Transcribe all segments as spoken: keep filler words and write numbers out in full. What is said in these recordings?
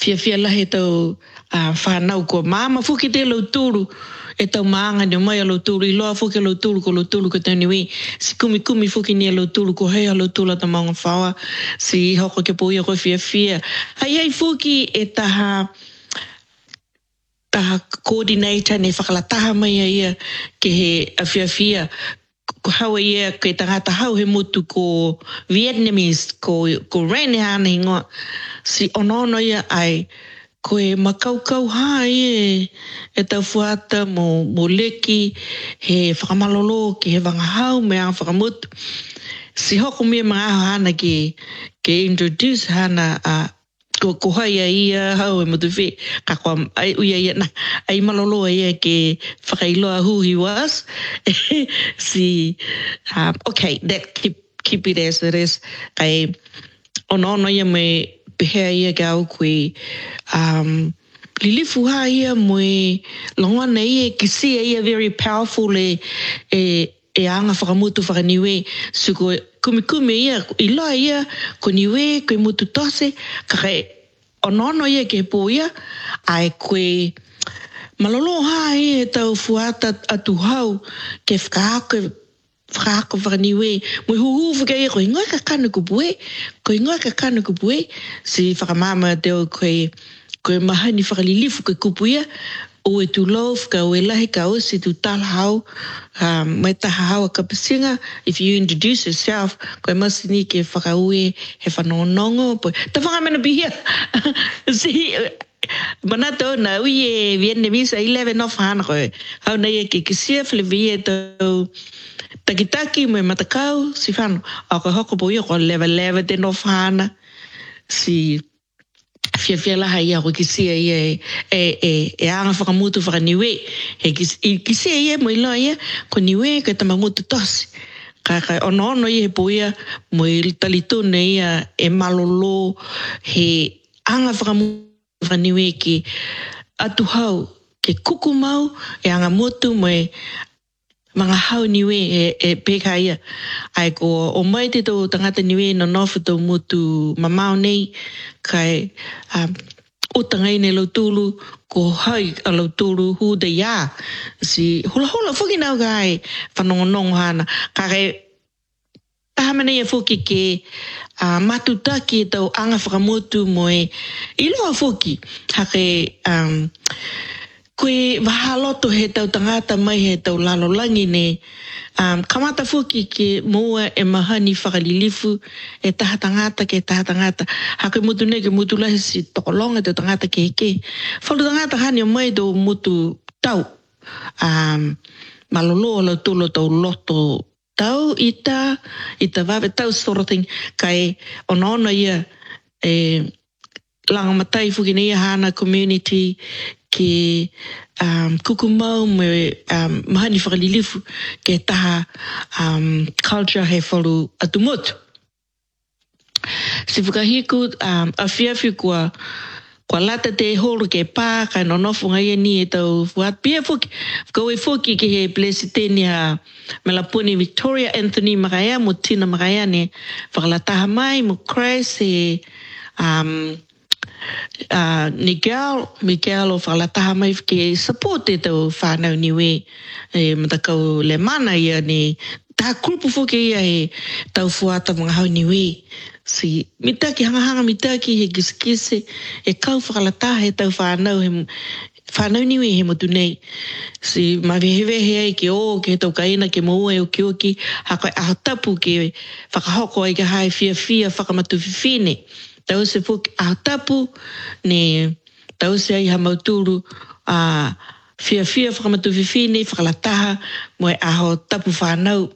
fia fia la he tau uh, whanau ko mama fuki te lau turu e tau maanga ni mai lau turu i loa fuki lau turu ko lau turu ko tani wi si kumi kumi fuki ni lau turu ko hea lau turu ta maunga whaua si hoko ke puia ko fia fia ai ai fuki e taha taha coordinator ne whakalataha mai ia ke he a fia fia ko hawa ia ke tangata hau he mutu ko Vietnamese ko ko rene hana ingoa si onono ia ai ko e makaukau hai e e tau fuata mo, mo leki he whakamalolo ki he wangahau me ang whakamutu si hoko mea mga hana ke ke introduce hana a uh, ko ko hai ia hau e mutu whi ka kwa ai uia ia na ai malolo ia ke whakailoa who he was si um, okay that keep keep it as it is ai onono ia me pehea ia gau koe um, lilifu ha ia moe longwana ia kisia ia very powerful e, e, e anga whakamutu whakaniwe so ko kumi kumi ia i loa ia ko niwe koe mutu tose ka kai onono ia ke po ia ai koe malolo ha ia tau fuata atu hau ke whakaako whakaako whakaniwe mui huhu whakai koe ngoi ka kanu kupue koe ngoi ka kanu kupue si whakamama teo koe koe mahani whakalilifu koe kupuia o e tu lof ka o e lahi ka o si tu tala hau um, mai taha hau a kapasinga if you introduce yourself koe masini ke whakaue he whanonongo ta whakamena bihia si mana tau na ui e Vietnamese eleven of hana koe hau na ia ke kisia whalewia tau takitaki me matakau si whanu a koe hoko po ia koe lewa lewa te no whana si fia fia laha ia koe kisia ia e e e, e anga whakamutu whakaniwe he kisia ia mo ilo ia ko niwe koe tamamutu tosi ka kai ono ono ia he po ia mo i talitune ia e malolo he anga whakamutu whakaniwe ki atu hau ke kuku mau e anga mutu mo e mga hau niwe e, e peka ia. Ai ko o mai te tau tangata niwe no nofu tau mutu mamau nei kai um, utangai ne lautulu ko hai a lautulu hu de ya. Si hula hula fuki nau kai whanongonong hana. Ka kai tahamana ia fuki ke uh, matutaki tau anga whakamutu mo e iloa fuki. Hake um, koe wahaloto he tau tangata mai he tau lalolangi ne um, kamata fuki ke moa e mahani whakalilifu e taha tangata ke taha tangata hake mutu ne ke mutu lahi si tokolonga tau tangata ke ke whalu tangata hani o mai do mutu tau um, malolo la tulo tau loto tau ita ita wawe tau sort of thing kai onono ia e langa matai fuki ne ia hana community ke um, kukumau me um, mahani whakalilifu ke taha um, culture he whalu atumutu. Si whakahiku um, a whiawhi kua kua lata te horo ke pā kai nonofu ngai ni e tau fuat pia fuki. Whakaue fuki ke he plesiteni ha Melapuni Victoria Anthony Makaya mo Tina Makaya ne whakalataha mai mo Christ he um, Uh, Miguel, Miguel o whakalataha mai ke support e tau whanau niwe e matakau le mana ia ni taha kurupu fuke ia he tau fuata mga hau niwe si mitaki hanga hanga mitaki he kisikise e kau whakalataha he tau whanau he whanau niwe he motu nei si mawehewehe ai ke o ke tau kaina ke moua e o ke oki hako e ahatapu ke whakahoko ai ke hai fia fia whakamatu fifine tau se fuki a tapu ne tau se ai hamauturu a fia fia whakamatu fifine whakalataha mo e aho tapu whanau.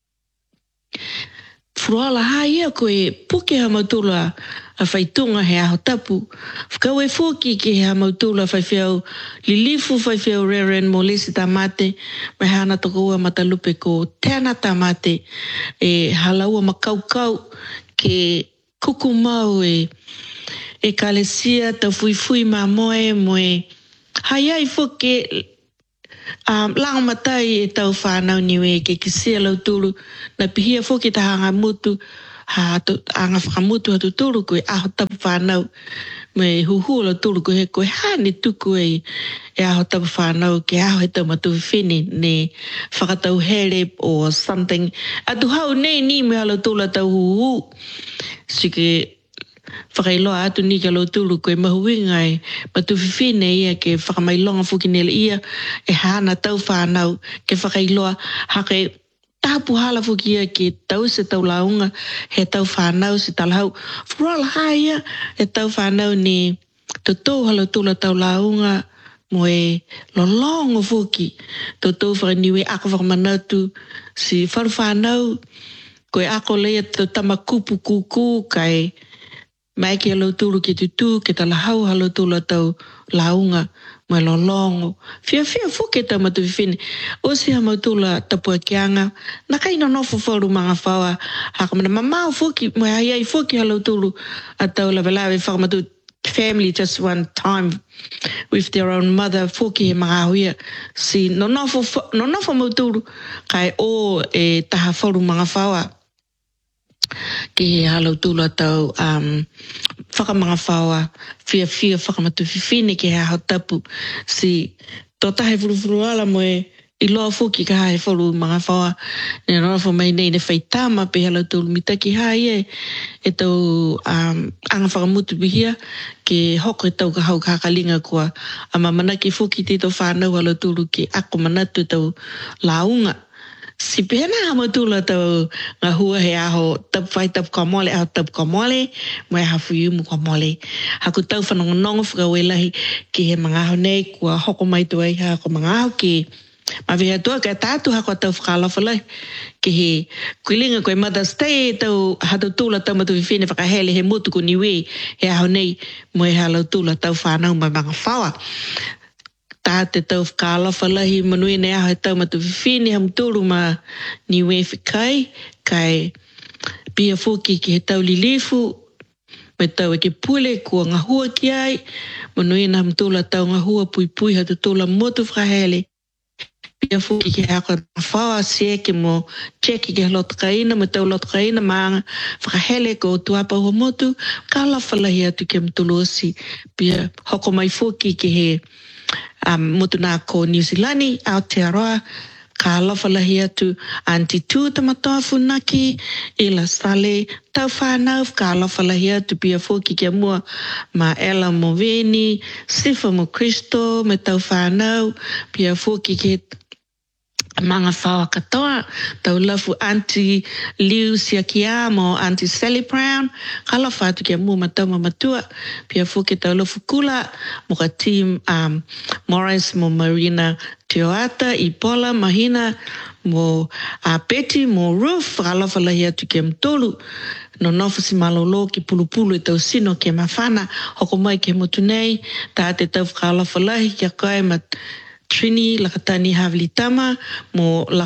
Furoala haia koe puke hamauturu a whaitunga he aho tapu. Whakau e fuki ke he hamauturu a whaiwhiau lilifu whaiwhiau reren mo lesi tamate me hana toko ua matalupe ko tēna tamate e halaua makaukau ke kuku mau e e kalesia ta fui fui ma moe moe hai ai fuke um, lang matai e tau whanau niwe ke kisia lau turu na pihia fuke ta hanga mutu ha to anga whakamutu hatu tūru koe aho tapu whanau me huhula tūru koe he koe hane tuku e e aho tapu whanau ke aho he tau matu whine ne whakatau here or something atu hau nei ni me halo tūla tau huhu sike whakailoa atu ni ka lo tūru koe mahuinga e matu whine ia ke whakamailonga whukinele ia e hana tau whanau ke whakailoa hake tapu hala fukia ke tau se tau launga he tau whanau se talahau fuala haia he tau whanau ni to tau halo tula tau launga mo e lolongo fuki to tau whakaniwe ako whakamanatu si wharu whanau koe ako lea to tamakupu kuku kai mai ke halo tulu ke tutu ke talahau halo tula tau launga mai lolongo. Fia fia fuke tau matu whiwhine. O si ha mautula tapua kianga. Na kai no nofo whauru mga whaua. Haka mana mamau fuki. Mai hai ai fuki halau tulu. A tau lawe lawe whakamatu family just one time with their own mother. Fuki he mga huia. Si no nofo, no nofo mautulu. Kai o e taha whauru mga whaua. Ke he halau tulu a tau um, whakamanga whaua. Fia fia whakamatu whiwhine ke he hao tapu. Si tō tahe furufuru ala mo e i loa fuki ka hae wharu mga whaua. Ne ronafo mai nei ne whaitama pe halau tulu mitaki hai e. E tau um, anga whakamutu bihia ke hoko e tau ka hau kakalinga kua. Ama manaki fuki te tau whanau halau tulu ke ako manatu tau launga. Si pena hama tula tau ngā hua he aho tapu whai tapu ka mole, aho tapu ka mole, mai hafu iumu ka mole. Haku tau whanongonongo whakawelahi ki he mga aho nei kua hoko mai tu ai ha ko mga aho ki mawhiha tua ka tātu hako tau whakalawhalahi ki he kuilinga koe Mother's Day tau hatu tula tau matu whiwhine whakahele he mutu ko niwe he aho nei mo e halau tula tau whanau mai mga whaua. Tā te tau whakaalawhalahi manui nei aho e tau matu whiwhine ham tūru ma niwe whikai kai pia fuki ki he tau lilifu me tau e ke pule kua ngā hua ki ai manui na ham tūla tau ngā hua pui pui hatu tūla motu whakahele pia fuki ki hako whaua sie ke mo cheki ke lotkaina me tau lotkaina maanga whakahele ko tuapa hua motu ka alawhalahi atu ke mtuluosi pia hoko mai fuki ki he Um, motu nā ko New Zealandi, Aotearoa, ka alawhalahi atu Auntie Tu tamatoa funaki, Ila Sale, tau whanau, ka alawhalahi atu pia fuki kia mua, ma Ella Moveni, Sifa Mo Christo, me tau whanau, pia fuki ke mga whaua katoa, tau lafu Auntie Liu Siakia mo Auntie Sally Brown, kala whaatu kia mua matau mamatua, pia fuki tau lafu kula, mo ka team um, Morris mo Marina Teoata, Ipola, Mahina, mo uh, Betty, mo Ruth, kala whalahi atu kia mtolu, no nofu si malolo ki pulupulu e tau sino ke mawhana, hoko mai ke motu nei, tā te tau whakala whalahi kia kai mat Trini, Lakatani Havili Tama, mo la